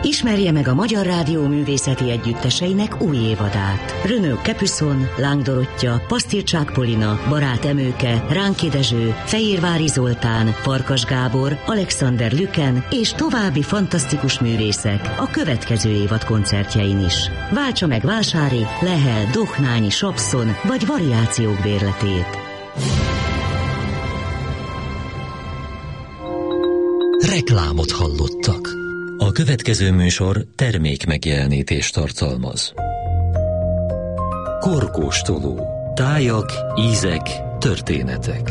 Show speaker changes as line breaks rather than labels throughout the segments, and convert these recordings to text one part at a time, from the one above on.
Ismerje meg a Magyar Rádió művészeti együtteseinek új évadát. Renaud Capuçon, Láng Dorottya, Pasztircsák Polina, Barát Emőke, Ránki Dezső, Fehérvári Zoltán, Farkas Gábor, Alexander Lüken és további fantasztikus művészek a következő évad koncertjein is. Váltsa meg Vásári, Lehel, Dohnányi, Sapszon vagy Variációk bérletét.
Reklámot hallottak. A következő műsor termék megjelenítést tartalmaz. Korkóstoló. Tájak, ízek, történetek.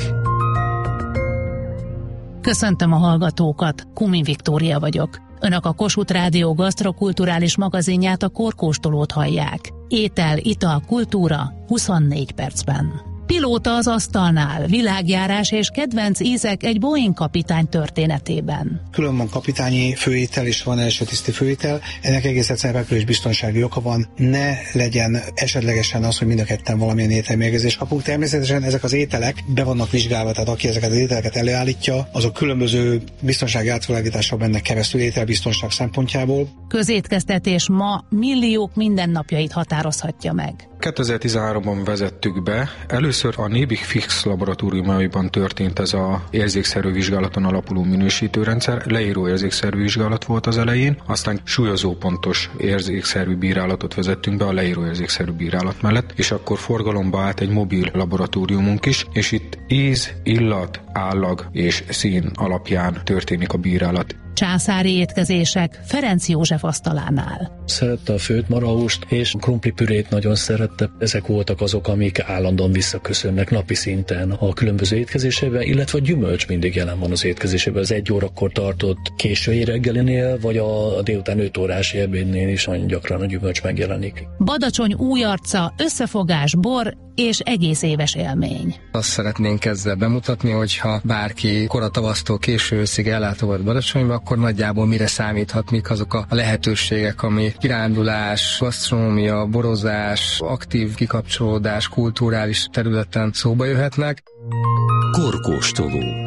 Köszöntöm a hallgatókat, Kumi Viktória vagyok. Önök a Kossuth Rádió gasztrokulturális magazinját, a Korkóstolót hallják. Étel, ital, kultúra 24 percben. Pilóta az asztalnál, világjárás és kedvenc ízek egy Boeing kapitány történetében.
Külön van kapitányi főétel és van első tiszti főétel. Ennek egész egyszerűen repülés biztonsági oka van. Ne legyen esetlegesen az, hogy mind a ketten valamilyen ételmérgezést kapunk. Természetesen ezek az ételek be vannak vizsgálva, tehát aki ezeket az ételeket előállítja, azok különböző biztonsági átvilágítással mennek keresztül ételbiztonság szempontjából.
Közétkeztetés ma milliók mindennapjait határozhatja meg.
2013-ban vezettük be. Először a Nébik Fix laboratóriumaiban történt ez az érzékszerű vizsgálaton alapuló minősítőrendszer. Leíró érzékszerű vizsgálat volt az elején, aztán súlyozópontos érzékszerű bírálatot vezettünk be a leíró érzékszerű bírálat mellett, és akkor forgalomba állt egy mobil laboratóriumunk is, és itt íz, illat, állag és szín alapján történik a bírálat.
Császári étkezések Ferenc József asztalánál.
Szerette a főtt marhahúst és krumplipürét nagyon szerette. Ezek voltak azok, amik állandóan visszaköszönnek napi szinten a különböző étkezésében, illetve a gyümölcs mindig jelen van az étkezésében. Az 1 órakor tartott késői reggelinél, vagy a délután 5 órás ebédnél is nagyon gyakran a gyümölcs megjelenik.
Badacsony új arca, összefogás, bor és egész éves élmény.
Azt szeretnénk ezzel bemutatni, hogyha bárki koratavasztól késő őszig ellátogat Badacsonyba, akkor nagyjából mire számíthat, mik azok a lehetőségek, ami kirándulás, gasztronómia, borozás, aktív kikapcsolódás, kulturális területen szóba jöhetnek.
Korkóstoló.